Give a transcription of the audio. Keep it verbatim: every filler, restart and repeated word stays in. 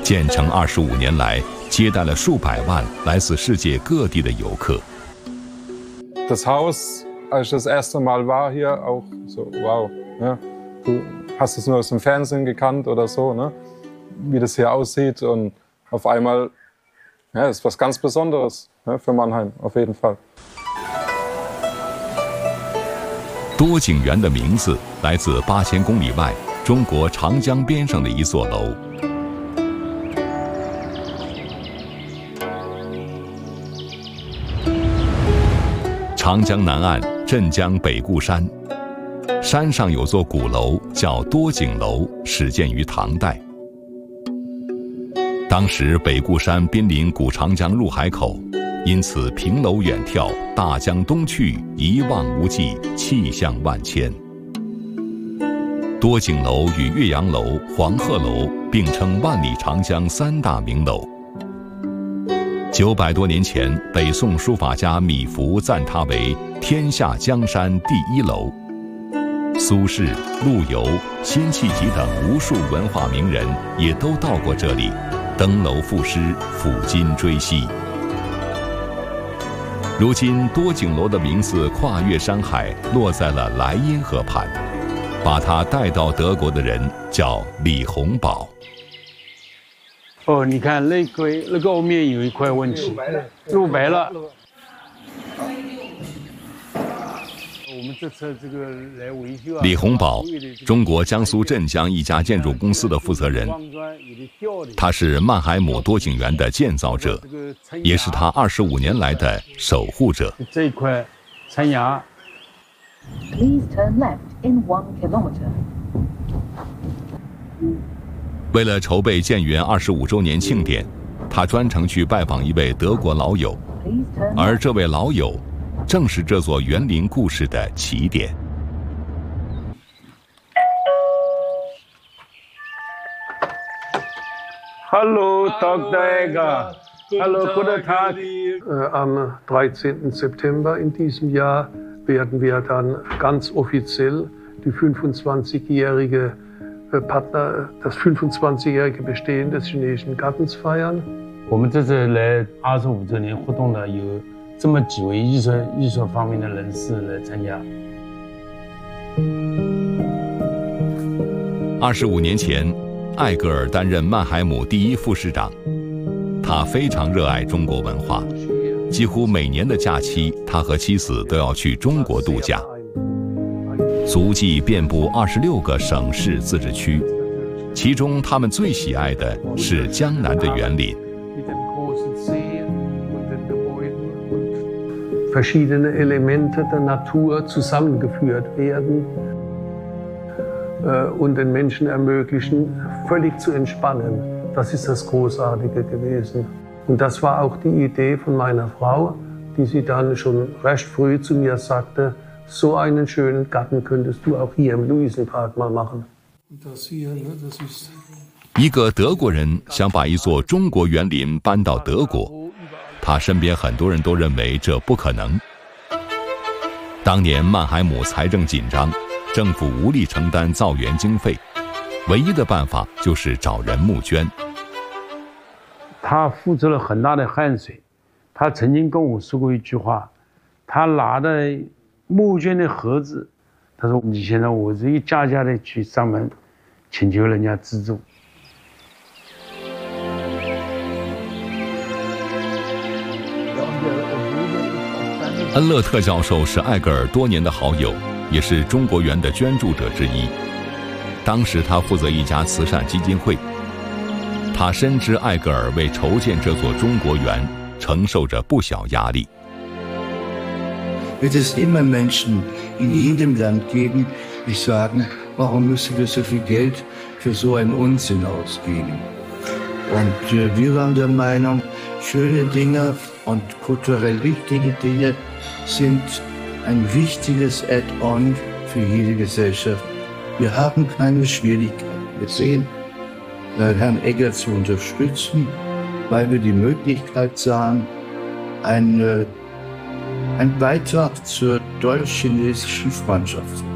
建成二十五年来，接待了数百万来自世界各地的游客。 Das Haus, als ich das erste Mal war hier, auch so, wow, ne? Du hast es nur aus dem Fernsehen gekannt oder so, ne? Wie das hier aussieht und auf einmal, ja, ist was ganz Besonderes, ne? Für Mannheim, auf jeden Fall. 多景园的名字来自八千公里外中国长江边上的一座楼。长江南岸镇江北固山，山上有座古楼叫多景楼，始建于唐代。当时北固山濒临古长江入海口，因此平楼远眺，大江东去，一望无际，气象万千。多景楼与岳阳楼、黄鹤楼并称万里长江三大名楼。九百多年前，北宋书法家米芾赞它为天下江山第一楼。苏轼、陆游、辛弃疾等无数文化名人也都到过这里，登楼赋诗，抚今追昔。如今多景楼的名字跨越山海，落在了莱茵河畔，把它带到德国的人叫李洪堡。 哦，你看那块那个后面有一块问题，露白了。我们这次这个来维修啊。李洪堡，中国江苏镇江一家建筑公司的负责人，他是曼海姆多景园的建造者，也是他二十五年来的守护者。这一块山崖。Please turn left in one kilometer. 为了筹备建园二十五周年庆典，他专程去拜访一位德国老友，而这位老友正是这座园林故事的起点。Hallo, Doktor Egger. Hallo, guten Tag. Am dreizehnten September in diesem Jahr werden wir dann ganz offiziell die fünfundzwanzigjährige Partner, das fünfundzwanzigjährige Bestehen des chinesischen Gartens feiern. 我们这次来二十五周年活动呢，有这么几位艺术艺术方面的人士来参加。 二十五年前，艾格尔担任曼海姆第一副市长，他非常热爱中国文化，几乎每年的假期，他和妻子都要去中国度假。足迹遍布二十六个省市自治区，其中他们最喜爱的是江南的园林。 Verschiedene Elemente der Natur zusammengeführt werden und den Menschen ermöglichen, völlig zu entspannen. Das ist das Großartige gewesen. Und das war auch die Idee von meiner Frau, die sie dann schon recht früh zu mir sagte, so einen schönen Garten könntest du auch hier im Luisenpark mal machen. Das hier, ne, das ist 一个德国人想把一座中国园林搬到德国，他身边很多人都认为这不可能。当年曼海姆财政紧张，政府无力承担造园经费，唯一的办法就是找人募捐。 他付出了很大的汗水，他曾经跟我说过一句话，他拿的募捐的盒子，他说以前呢，我是一家家的去上门请求人家资助。 恩勒特教授是艾格尔多年的好友，也是中国园的捐助者之一。当时他负责一家慈善基金会，他深知艾格尔为筹建这座中国园承受着不小压力。 Wird es immer Menschen in jedem Land geben, die sagen, warum müssen wir so viel Geld für so einen Unsinn ausgeben? Und äh, wir waren der Meinung, schöne Dinge und kulturell wichtige Dinge sind ein wichtiges Add-on für jede Gesellschaft. Wir haben keine Schwierigkeiten. Wir sehen, äh, Herrn Egger zu unterstützen, weil wir die Möglichkeit sahen, ein äh, ein Beitrag zur deutsch-chinesischen Freundschaft.